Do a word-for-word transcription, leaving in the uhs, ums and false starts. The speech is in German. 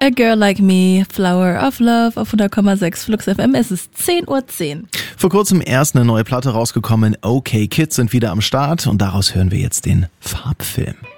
A Girl Like Me, Flower of Love auf hundert Komma sechs Flux F M. Es ist zehn Uhr zehn. Vor kurzem erst eine neue Platte rausgekommen. Okay Kids sind wieder am Start und daraus hören wir jetzt den Farbfilm.